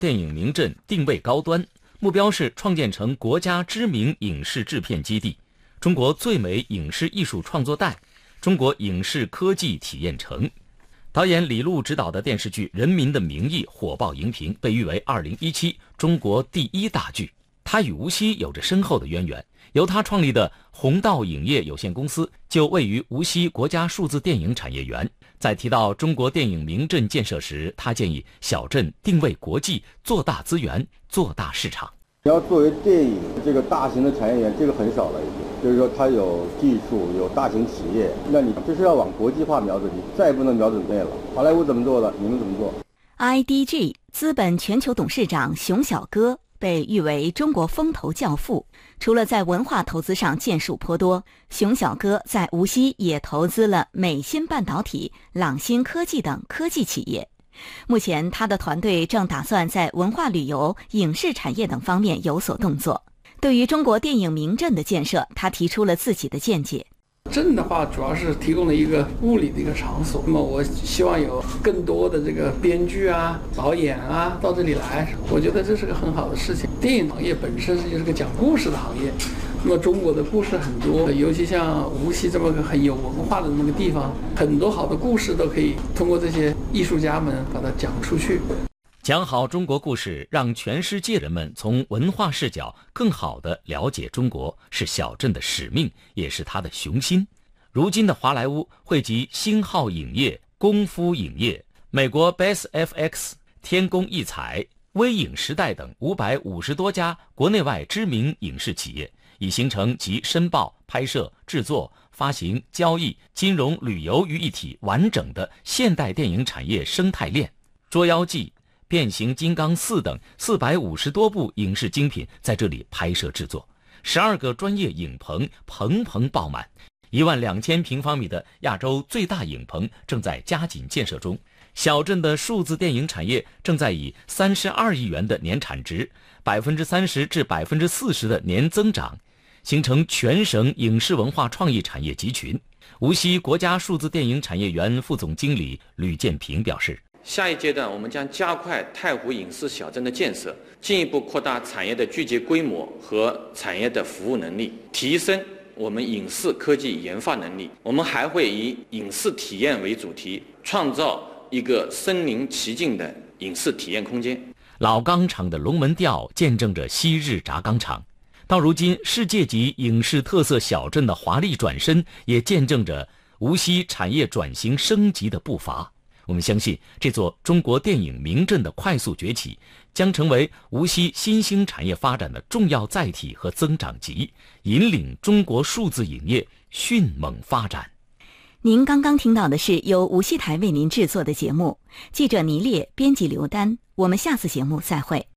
电影名镇定位高端，目标是创建成国家知名影视制片基地、中国最美影视艺术创作带、中国影视科技体验城。导演李路执导的电视剧《人民的名义》火爆荧屏，被誉为2017中国第1大剧。它与无锡有着深厚的渊源，由他创立的弘道影业有限公司就位于无锡国家数字电影产业园。在提到中国电影名镇建设时，他建议小镇定位国际，做大资源，做大市场。 你要作为电影这个大型的产业园，这个很少了已经。就是说它有技术，有大型企业，那你就是要往国际化瞄准，你再也不能瞄准内了。好莱坞怎么做的，你们怎么做？ IDG 资本全球董事长熊小哥被誉为中国风投教父，除了在文化投资上建树颇多，熊小哥在无锡也投资了美芯半导体、朗芯科技等科技企业。目前他的团队正打算在文化旅游、影视产业等方面有所动作。对于中国电影名镇的建设，他提出了自己的见解。 镇的话，主要是提供了一个物理的一个场所。那么，我希望有更多的这个编剧啊、导演啊到这里来，我觉得这是个很好的事情。电影行业本身就是个讲故事的行业，那么中国的故事很多，尤其像无锡这么个很有文化的那么个地方，很多好的故事都可以通过这些艺术家们把它讲出去。 讲好中国故事，让全世界人们从文化视角更好地了解中国，是小镇的使命，也是它的雄心。如今的华莱坞汇集星浩影业、功夫影业、美国 BaseFX、天工艺彩、微影时代等550多家国内外知名影视企业，已形成集申报、拍摄、制作、发行、交易、金融、旅游于一体完整的现代电影产业生态链。捉妖记、变形金刚4等450多部影视精品在这里拍摄制作，12个专业影棚棚棚爆满，12000平方米的亚洲最大影棚正在加紧建设中。小镇的数字电影产业正在以32亿元的年产值、30%至40%的年增长，形成全省影视文化创意产业集群。无锡国家数字电影产业园副总经理吕建平表示， 下一阶段，我们将加快太湖影视小镇的建设，进一步扩大产业的聚集规模和产业的服务能力，提升我们影视科技研发能力。我们还会以影视体验为主题，创造一个身临其境的影视体验空间。 老钢厂的龙门吊见证着昔日轧钢厂，到如今世界级影视特色小镇的华丽转身，也见证着无锡产业转型升级的步伐。我们相信，这座中国电影名镇的快速崛起，将成为无锡新兴产业发展的重要载体和增长极，引领中国数字影业迅猛发展。 您刚刚听到的是由无锡台为您制作的节目，记者倪烈，编辑刘丹。我们下次节目再会。